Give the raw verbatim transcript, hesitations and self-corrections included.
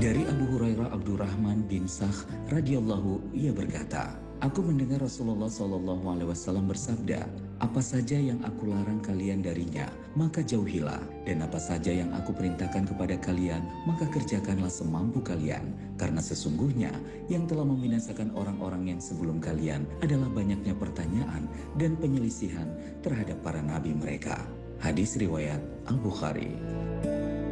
Dari Abu Hurairah Abdurrahman bin Sakh radhiyallahu ia berkata, aku mendengar Rasulullah shallallahu alaihi wasallam bersabda, apa saja yang aku larang kalian darinya, maka jauhilah, dan apa saja yang aku perintahkan kepada kalian, maka kerjakanlah semampu kalian, karena sesungguhnya yang telah membinasakan orang-orang yang sebelum kalian adalah banyaknya pertanyaan dan penyelisihan terhadap para nabi mereka. Hadis riwayat Al-Bukhari.